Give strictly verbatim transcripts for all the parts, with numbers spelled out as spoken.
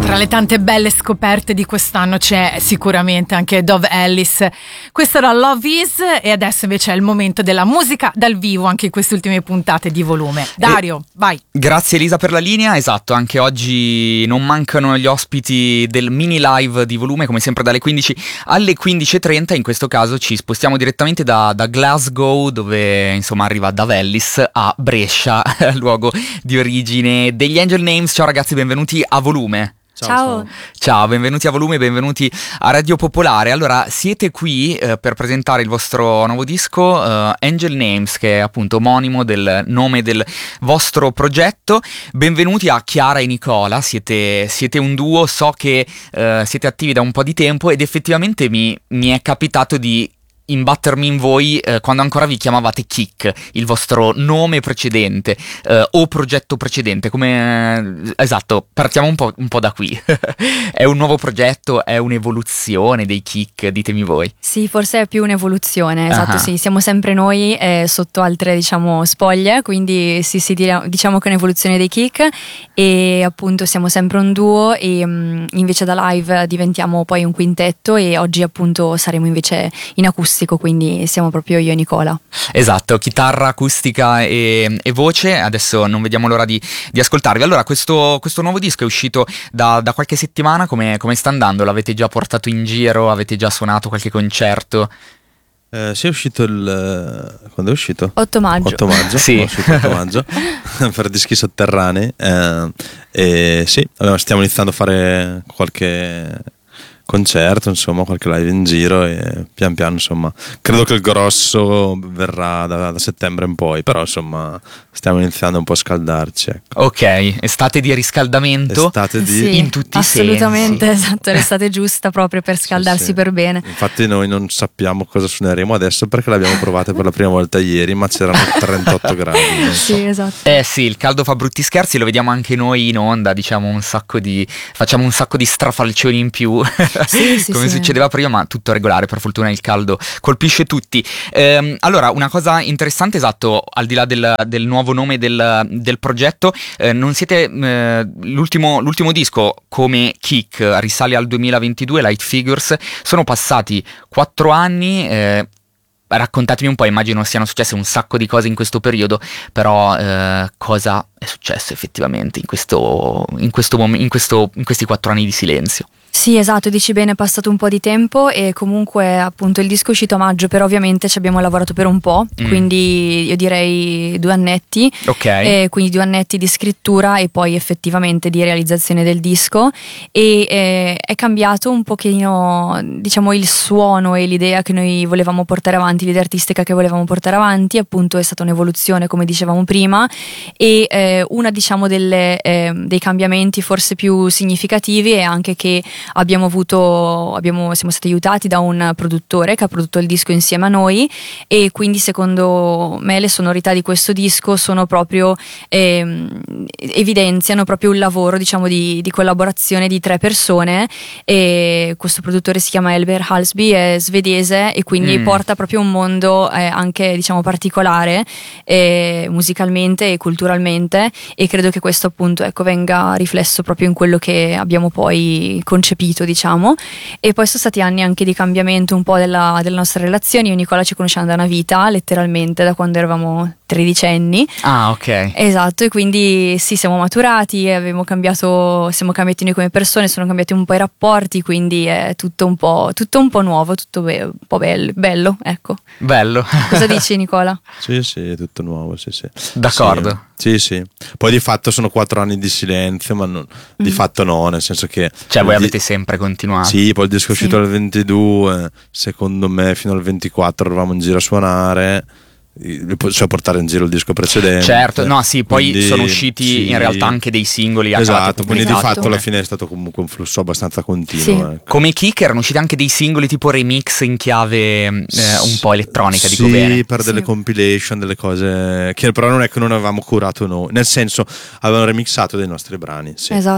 Tra le tante belle scoperte di quest'anno c'è sicuramente anche Dove Ellis. Questo era Love Is, e adesso invece è il momento della musica dal vivo anche in queste ultime puntate di Volume. Dario, e vai. Grazie Elisa per la linea. Esatto, anche oggi non mancano gli ospiti del mini live di Volume, come sempre dalle quindici alle quindici e trenta. In questo caso ci spostiamo direttamente da, da Glasgow, dove insomma arriva Dove Ellis, a Brescia, luogo di origine degli Angel Names. Ciao ragazzi, benvenuti a Volume. Ciao. Ciao. Ciao, benvenuti a Volume, benvenuti a Radio Popolare. Allora, siete qui eh, per presentare il vostro nuovo disco, eh, Angel Names, che è appunto omonimo del nome del vostro progetto. Benvenuti a Chiara e Nicola, siete, siete un duo, so che eh, siete attivi da un po' di tempo ed effettivamente mi, mi è capitato di imbattermi in voi eh, quando ancora vi chiamavate Kick, il vostro nome precedente eh, o progetto precedente, come eh, esatto, partiamo un po', un po' da qui. È un nuovo progetto, è un'evoluzione dei Kick, ditemi voi. Sì, forse è più un'evoluzione, esatto. Uh-huh. Sì, siamo sempre noi eh, sotto altre, diciamo, spoglie, quindi sì, sì, diciamo che è un'evoluzione dei Kick, e appunto siamo sempre un duo, e mh, invece da live diventiamo poi un quintetto, e oggi appunto saremo invece in acustico, quindi siamo proprio io e Nicola. Esatto, chitarra, acustica e, e voce. Adesso non vediamo l'ora di, di ascoltarvi. Allora, questo, questo nuovo disco è uscito da, da qualche settimana. Come, come sta andando? L'avete già portato in giro? Avete già suonato qualche concerto? Eh, sì, è uscito il... quando è uscito? otto maggio. otto maggio, sì. È uscito otto maggio per Dischi Sotterranei, eh, e sì, allora stiamo iniziando a fare qualche concerto, insomma, qualche live in giro, e pian piano, insomma, credo che il grosso verrà da, da settembre in poi, però insomma stiamo iniziando un po' a scaldarci, ecco. Ok, estate di riscaldamento. Estate di... Sì, in tutti assolutamente, i sensi. Esatto, è l'estate giusta proprio per scaldarsi, sì, sì, per bene. Infatti noi non sappiamo cosa suoneremo adesso perché l'abbiamo provate per la prima volta ieri, ma c'erano trentotto gradi. Sì, esatto. Eh sì, il caldo fa brutti scherzi, lo vediamo anche noi in onda, diciamo un sacco di... facciamo un sacco di strafalcioni in più. Sì, sì, come sì. succedeva prima, ma tutto regolare, per fortuna il caldo colpisce tutti. Ehm, allora, una cosa interessante, esatto, al di là del, del nuovo nome del, del progetto, eh, non siete eh, l'ultimo, l'ultimo disco come Kick risale al duemilaventidue, Light Figures. Sono passati quattro anni. eh, Raccontatemi un po', immagino siano successe un sacco di cose in questo periodo, però eh, cosa è successo effettivamente in questo, in questo mom- in questo, in questi quattro anni di silenzio? Sì, esatto, dici bene, è passato un po' di tempo, e comunque appunto il disco è uscito a maggio, però ovviamente ci abbiamo lavorato per un po', mm. quindi io direi due annetti, okay. E quindi due annetti di scrittura e poi effettivamente di realizzazione del disco, e eh, è cambiato un pochino, diciamo, il suono e l'idea che noi volevamo portare avanti, l'idea artistica che volevamo portare avanti. Appunto è stata un'evoluzione, come dicevamo prima, e eh, una, diciamo, delle, eh, dei cambiamenti forse più significativi è anche che abbiamo avuto abbiamo, siamo stati aiutati da un produttore che ha prodotto il disco insieme a noi, e quindi secondo me le sonorità di questo disco sono proprio ehm, evidenziano proprio un lavoro, diciamo, di, di collaborazione di tre persone, e questo produttore si chiama Elber Halsby, è svedese, e quindi mm. porta proprio un mondo eh, anche, diciamo, particolare eh, musicalmente e culturalmente, e credo che questo appunto, ecco, venga riflesso proprio in quello che abbiamo poi concepito, diciamo. E poi sono stati anni anche di cambiamento un po' della, delle nostre relazioni. Io e Nicola ci conosciamo da una vita, letteralmente da quando eravamo tredicenni. Ah, ok. Esatto, e quindi sì, siamo maturati, abbiamo cambiato, siamo cambiati noi come persone, sono cambiati un po' i rapporti, quindi è tutto un po', tutto un po' nuovo, tutto be- un po' bello, bello, ecco. Bello. Cosa dici, Nicola? Sì, sì, è tutto nuovo, sì, sì. D'accordo. Sì, sì. Poi di fatto sono quattro anni di silenzio, ma non, mm. di fatto no, nel senso che... Cioè voi avete di... sempre continuato. Sì, poi il disco è uscito sì. al ventidue, secondo me fino al ventiquattro eravamo in giro a suonare, cioè portare in giro il disco precedente. Certo, no, sì, poi quindi, sono usciti sì, in realtà anche dei singoli. Esatto, quindi esatto. di fatto alla fine è stato comunque un flusso abbastanza continuo. Sì. Ecco. Come Kick erano usciti anche dei singoli tipo remix in chiave eh, un po' elettronica, sì, dico bene. Sì, per delle sì. compilation, delle cose che però non è che non avevamo curato noi, nel senso avevano remixato dei nostri brani. Sì. Esatto.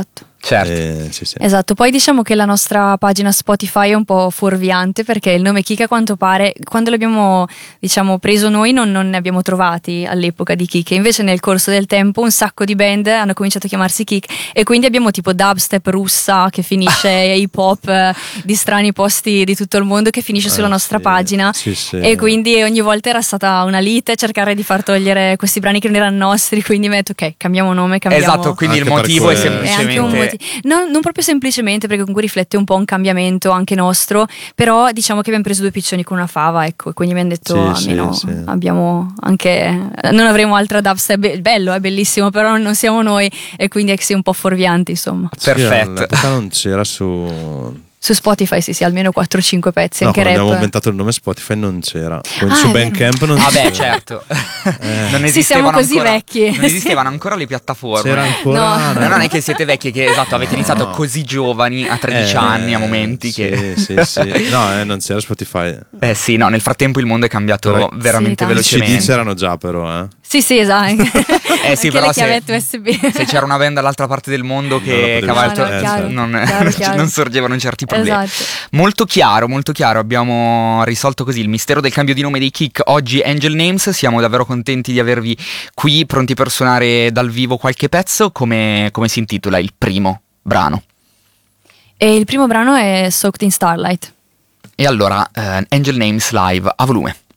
Certo. E, sì, sì. Esatto, poi diciamo che la nostra pagina Spotify è un po' fuorviante perché il nome Kik a quanto pare quando l'abbiamo diciamo preso noi non, non ne abbiamo trovati all'epoca di Kik, invece nel corso del tempo un sacco di band hanno cominciato a chiamarsi Kik e quindi abbiamo tipo dubstep russa che finisce hip hop eh, di strani posti di tutto il mondo che finisce sulla Eh, nostra sì, pagina sì, sì. e quindi ogni volta era stata una lite cercare di far togliere questi brani che non erano nostri, quindi mi ho detto ok, cambiamo nome, cambiamo. Esatto, quindi Anche il motivo per è que- È anche un semplicemente... motivo. No, non proprio semplicemente perché comunque riflette un po' un cambiamento anche nostro, però diciamo che abbiamo preso due piccioni con una fava, ecco, e quindi mi hanno detto Sì, almeno sì, sì. abbiamo anche non avremo altra dubstep, be- bello, è bellissimo, però non siamo noi e quindi è che sia un po' fuorvianti, insomma. Sì, Perfetto. all'epoca non c'era su... Su Spotify sì, sì, almeno quattro cinque pezzi, No, anche quando rap. abbiamo inventato il nome Spotify non c'era. Quindi Ah, su è vero. Bandcamp non Vabbè, c'era. certo. Eh. Non Sì, esistevano siamo così ancora, vecchi. Non esistevano ancora le piattaforme. C'era ancora. No. No, non è che siete vecchi, che esatto, avete iniziato No. così giovani, a tredici Eh, anni, a momenti sì, che... sì, sì. No, eh, non c'era Spotify. Eh sì, no, nel frattempo il mondo è cambiato Però- veramente Sì, I tanto. C D velocemente. c'erano già però, eh. Sì, sì, esatto. Eh sì, Anche però le se- chiavette U S B. Se c'era una band dall'altra parte del mondo che Non lo potevi cavalto, fare. Eh, certo. non, chiaro, chiaro. non sorgevano certi problemi. Esatto. Molto chiaro, molto chiaro. Abbiamo risolto così il mistero del cambio di nome dei Kik. Oggi Angel Names. Siamo davvero contenti di avervi qui, pronti per suonare dal vivo qualche pezzo. Come, come si intitola il primo brano? E il primo brano è Soaked in Starlight. E allora, eh, Angel Names live a volume.